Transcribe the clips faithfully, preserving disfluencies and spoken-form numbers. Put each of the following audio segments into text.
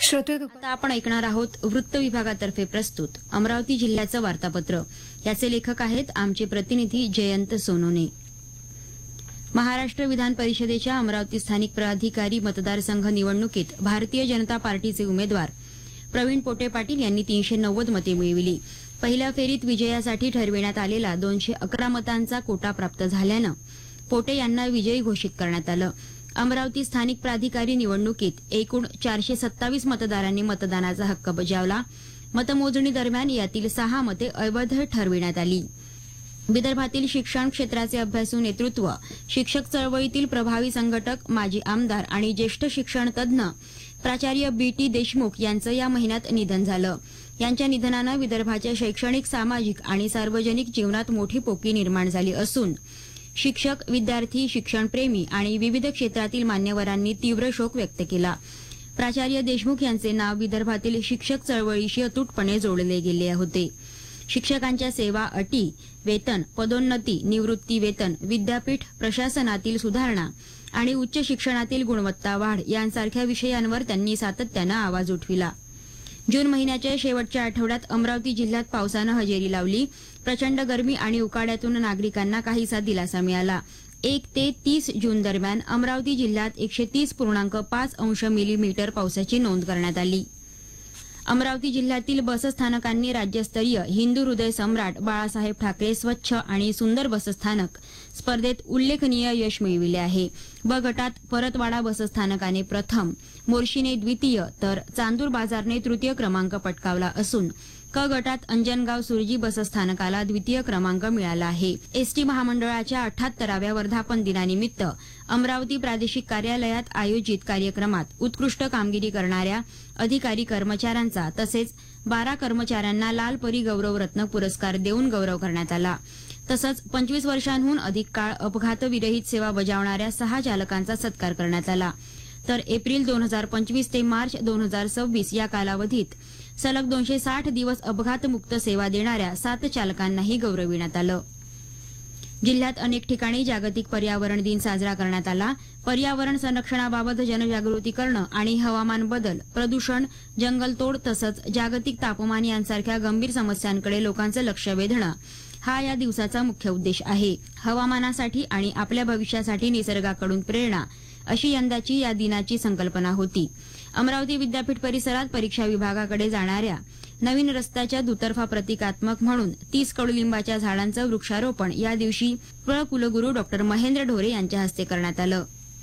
श्रोते आता आपण ऐकणार आहोत वृत्त विभागातर्फे प्रस्तुत अमरावती जिल्ह्याचं वार्तापत्र. याचे लेखक आहेत आमचे प्रतिनिधी जयंत सोनोने. महाराष्ट्र विधान परिषदेच्या अमरावती स्थानिक प्राधिकारी मतदारसंघ निवडणुकीत भारतीय जनता पार्टीचे उमेदवार प्रवीण पोटे पाटील यांनी तीनशे नव्वद मते मिळविली. पहिल्या फेरीत विजयासाठी ठरविण्यात आलेला दोनशे अकरा मतांचा कोटा प्राप्त झाल्यानं पोटे यांना विजयी घोषित करण्यात आलं. अमरावती स्थानिक प्राधिकारी निवडणुकीत एकूण चारशे सत्तावीस मतदारांनी मतदानाचा हक्क बजावला. मतमोजणी दरम्यान यातील सहा मते अवैध ठरविण्यात आली. विदर्भातील शिक्षण क्षेत्राचे अभ्यासू नेतृत्व, शिक्षक चळवळीतील प्रभावी संघटक, माजी आमदार आणि ज्येष्ठ शिक्षण तज्ज्ञ प्राचार्य बी टी देशमुख यांचं या महिन्यात निधन झालं. यांच्या निधनानं विदर्भाच्या शैक्षणिक, सामाजिक आणि सार्वजनिक जीवनात मोठी पोकळी निर्माण झाली असून शिक्षक, विद्यार्थी, शिक्षणप्रेमी आणि विविध क्षेत्रातील मान्यवरांनी तीव्र शोक व्यक्त केला. प्राचार्य देशमुख यांचे नाव विदर्भातील शिक्षक चळवळीशी अतूटपणे जोडले गेले होते. शिक्षकांच्या सेवा अटी, वेतन, पदोन्नती, निवृत्ती वेतन, विद्यापीठ प्रशासनातील सुधारणा आणि उच्च शिक्षणातील गुणवत्ता वाढ यांसारख्या विषयांवर त्यांनी सातत्यानं आवाज उठविला. जून महिन्याच्या शेवटच्या आठवड्यात अमरावती जिल्ह्यात पावसानं हजेरी लावली. प्रचंड गरमी आणि उकाड्यातून नागरिकांना काहीसा दिलासा मिळाला. एक ते तीस जून दरम्यान अमरावती जिल्ह्यात एकशे तीस पूर्णांक पाच अंश मिलीमीटर पावसाची नोंद करण्यात आली. अमरावती जिल्ह्यातील बसस्थानकांनी राज्यस्तरीय हिंदू हृदय सम्राट बाळासाहेब ठाकरे स्वच्छ आणि सुंदर बसस्थानक स्पर्धेत उल्लेखनीय यश मिळविले आहे. ब गटात परतवाडा बसस्थानकाने प्रथम, मोर्शीने द्वितीय तर चांदूर बाजारने तृतीय क्रमांक पटकावला असून क गटात अंजनगाव सुरजी बसस्थानकाला द्वितीय क्रमांक मिळाला आहे. एसटी महामंडळाच्या अठ्याहत्तराव्या वर्धापन दिनानिमित्त अमरावती प्रादेशिक कार्यालयात आयोजित कार्यक्रमात उत्कृष्ट कामगिरी करणाऱ्या अधिकारी कर्मचाऱ्यांचा तसेच बारा कर्मचाऱ्यांना लाल परी गौरवरत्न पुरस्कार देऊन गौरव करण्यात आला. तसंच पंचवीस वर्षांहून अधिक काळ अपघातविरहित सेवा बजावणाऱ्या सहा चालकांचा सत्कार करण्यात आला. तर एप्रिल दोन हजार पंचवीस ते मार्च दोन हजार सव्वीस या कालावधीत सलग दोनशे साठ दिवस अपघातमुक्त सेवा देणाऱ्या सात चालकांनाही गौरविण्यात आलं. जिल्ह्यात अनेक ठिकाणी जागतिक पर्यावरण दिन साजरा करण्यात आला. पर्यावरण संरक्षणाबाबत जनजागृती करणं आणि हवामान बदल, प्रदूषण, जंगलतोड तसंच जागतिक तापमान यांसारख्या गंभीर समस्यांकडे लोकांचं लक्ष वेधणं हा या दिवसाचा मुख्य उद्देश आहे. हवामानासाठी आणि आपल्या भविष्यासाठी निसर्गाकडून प्रेरणा अशी यंदाची या दिनाची संकल्पना होती. अमरावती विद्यापीठ परिसरात परीक्षा विभागाकडे जाणाऱ्या नवीन रस्त्याच्या दुतर्फा प्रतिकात्मक म्हणून तीस कडुलिंबाच्या झाडांचं वृक्षारोपण या दिवशी प्र कुलगुरू डॉक्टर महेंद्र ढोरे यांच्या हस्ते करण्यात आलं.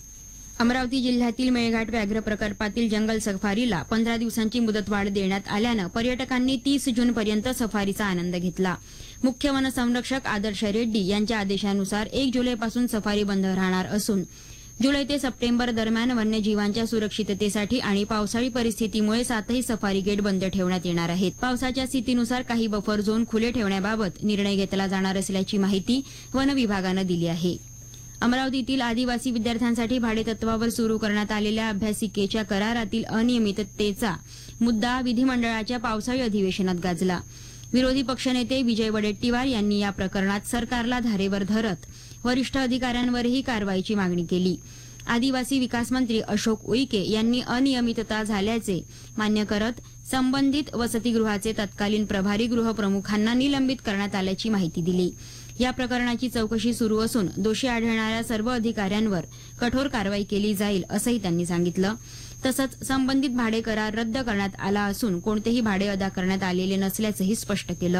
अमरावती जिल्ह्यातील मेळघाट व्याघ्र प्रकल्पातील जंगल सफारीला पंधरा दिवसांची मुदतवाढ देण्यात आल्यानं पर्यटकांनी तीस जूनपर्यंत सफारीचा आनंद घेतला. मुख्य वनसंरक्षक आदर्श रेड्डी यांच्या आदेशानुसार एक जुलैपासून सफारी बंद राहणार असून जुलै ते सप्टेंबर दरम्यान वन्यजीवांच्या सुरक्षिततेसाठी आणि पावसाळी परिस्थितीमुळे सातही सफारी गेट बंद ठेवण्यात येणार आहेत. पावसाच्या स्थितीनुसार काही बफर झोन खुले ठेवण्याबाबत निर्णय घेतला जाणार असल्याची माहिती वन विभागानं दिली आहे. अमरावतीतील आदिवासी विद्यार्थ्यांसाठी भाडेतत्वावर सुरू करण्यात आलेल्या अभ्यासिकेच्या करारातील अनियमिततेचा मुद्दा विधिमंडळाच्या पावसाळी अधिवेशनात गाजला. विरोधी पक्षनेते विजय वडेट्टीवार यांनी या प्रकरणात सरकारला धारेवर धरत वरिष्ठ अधिकाऱ्यांवरही कारवाईची मागणी केली. आदिवासी विकास मंत्री अशोक उईके यांनी अनियमितता झाल्याचे मान्य करत संबंधित वसतिगृहाचे तत्कालीन प्रभारी गृहप्रमुखांना निलंबित करण्यात आल्याची माहिती दिली. या प्रकरणाची चौकशी सुरू असून दोषी आढळणाऱ्या सर्व अधिकाऱ्यांवर कठोर कारवाई केली जाईल असंही त्यांनी सांगितलं. तसंच संबंधित भाडे करार रद्द करण्यात आला असून कोणतेही भाडे अदा करण्यात आलेले नसल्याचंही स्पष्ट केलं.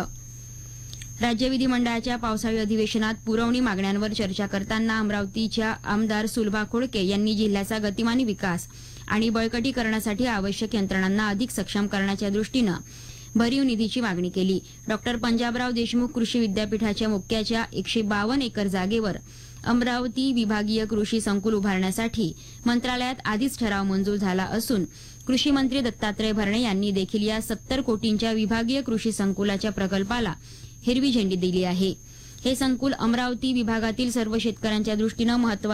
राज्य विधिमंडळाच्या पावसाळी अधिवेशनात पुरवणी मागण्यांवर चर्चा करताना अमरावतीच्या आमदार सुलभा खोडके यांनी जिल्ह्याचा गतिमान विकास आणि बळकटीकरणासाठी आवश्यक यंत्रणांना अधिक सक्षम करण्याच्या दृष्टीनं भरीव निधीची मागणी केली. डॉक्टर पंजाबराव देशमुख कृषी विद्यापीठाच्या मुक्याच्या एकशे बावन्न एकर जागेवर अमरावती विभागीय कृषी संकुल उभारण्यासाठी मंत्रालयात आधीच ठराव मंजूर झाला असून कृषी मंत्री दत्तात्रय भरणे यांनी देखील या सत्तर कोटींच्या विभागीय कृषी संकुलाच्या प्रकल्पाला हिरवी झेंडी दिली आहे. हे संकुल अमरावती विभागातील सर्व शेतकऱ्यांच्या दृष्टीनं महत्त्वाचं